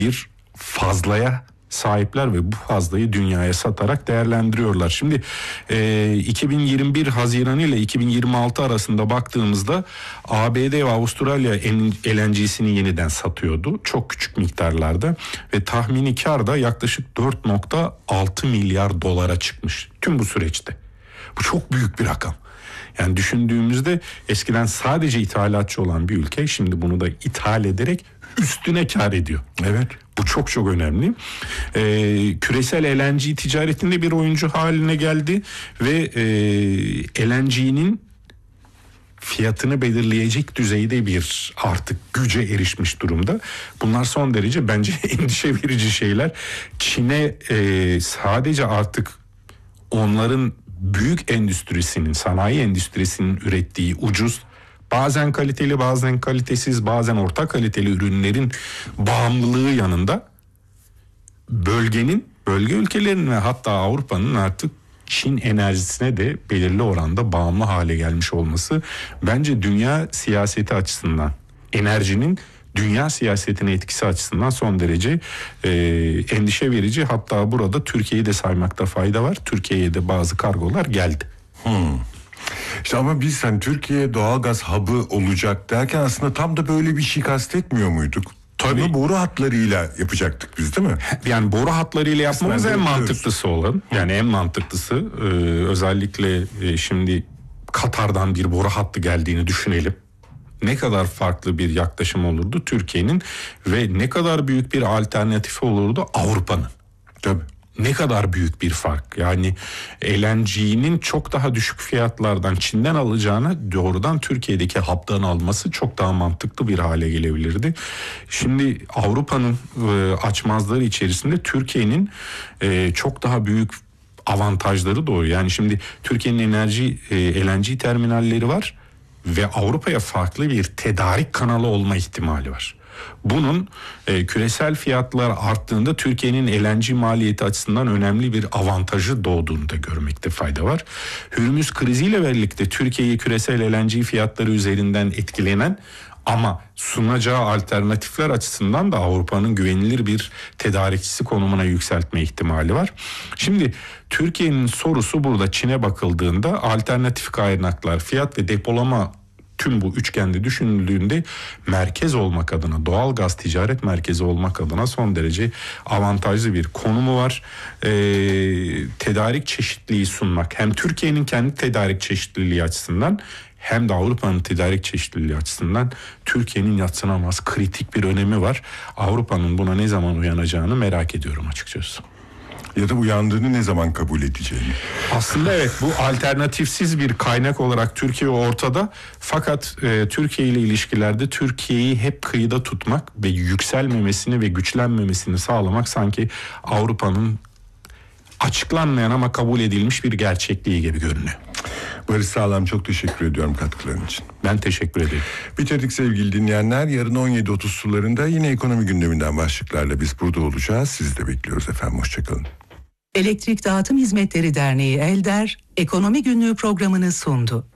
bir fazlaya sahipler ve bu fazlayı dünyaya satarak değerlendiriyorlar. Şimdi 2021 Haziran ile 2026 arasında baktığımızda ABD ve Avustralya LNG'sini yeniden satıyordu. Çok küçük miktarlarda ve tahmini kar da yaklaşık 4.6 milyar dolara çıkmış tüm bu süreçte. Bu çok büyük bir rakam. Yani düşündüğümüzde eskiden sadece ithalatçı olan bir ülke şimdi bunu da ithal ederek üstüne kar ediyor. Evet. Bu çok çok önemli. Küresel LNG ticaretinde bir oyuncu haline geldi ve LNG'nin fiyatını belirleyecek düzeyde bir artık güce erişmiş durumda. Bunlar son derece bence endişe verici şeyler. Çin'e sadece artık onların büyük endüstrisinin, sanayi endüstrisinin ürettiği ucuz, bazen kaliteli, bazen kalitesiz, bazen orta kaliteli ürünlerin bağımlılığı yanında bölge ülkelerinin ve hatta Avrupa'nın artık Çin enerjisine de belirli oranda bağımlı hale gelmiş olması bence dünya siyaseti açısından, enerjinin dünya siyasetine etkisi açısından son derece endişe verici. Hatta burada Türkiye'yi de saymakta fayda var. Türkiye'ye de bazı kargolar geldi. İşte ama biz Türkiye doğalgaz hub'ı olacak derken aslında tam da böyle bir şey kastetmiyor muyduk? Tabii. Bunu boru hatlarıyla yapacaktık biz, değil mi? Yani boru hatlarıyla yapmamız en mantıklısı olan. Yani en mantıklısı özellikle şimdi Katar'dan bir boru hattı geldiğini düşünelim. Ne kadar farklı bir yaklaşım olurdu Türkiye'nin ve ne kadar büyük bir alternatifi olurdu Avrupa'nın. Tabii. Ne kadar büyük bir fark. Yani LNG'nin çok daha düşük fiyatlardan Çin'den alacağına doğrudan Türkiye'deki haptan alması çok daha mantıklı bir hale gelebilirdi. Şimdi Avrupa'nın açmazları içerisinde Türkiye'nin çok daha büyük avantajları doğuyor. Yani şimdi Türkiye'nin LNG terminalleri var ve Avrupa'ya farklı bir tedarik kanalı olma ihtimali var. Bunun küresel fiyatlar arttığında Türkiye'nin LNG maliyeti açısından önemli bir avantajı doğduğunu da görmekte fayda var. Hürmüz kriziyle birlikte Türkiye'yi küresel LNG fiyatları üzerinden etkilenen ama sunacağı alternatifler açısından da Avrupa'nın güvenilir bir tedarikçisi konumuna yükseltme ihtimali var. Şimdi Türkiye'nin sorusu burada Çin'e bakıldığında alternatif kaynaklar, fiyat ve depolama tüm bu üçgende düşünüldüğünde merkez olmak adına, doğal gaz ticaret merkezi olmak adına son derece avantajlı bir konumu var. Tedarik çeşitliliği sunmak hem Türkiye'nin kendi tedarik çeşitliliği açısından hem de Avrupa'nın tedarik çeşitliliği açısından Türkiye'nin yadsınamaz kritik bir önemi var. Avrupa'nın buna ne zaman uyanacağını merak ediyorum açıkçası. Ya da uyandığını ne zaman kabul edeceğini. Aslında evet, bu alternatifsiz bir kaynak olarak Türkiye ortada. Fakat Türkiye ile ilişkilerde Türkiye'yi hep kıyıda tutmak ve yükselmemesini ve güçlenmemesini sağlamak sanki Avrupa'nın açıklanmayan ama kabul edilmiş bir gerçekliği gibi görünüyor. Barış Sağlam, çok teşekkür ediyorum katkıların için. Ben teşekkür ederim. Bitirdik sevgili dinleyenler. Yarın 17.30 sularında yine ekonomi gündeminden başlıklarla biz burada olacağız. Sizi de bekliyoruz efendim. Hoşçakalın. Elektrik Dağıtım Hizmetleri Derneği ELDER, Ekonomi Günlüğü programını sundu.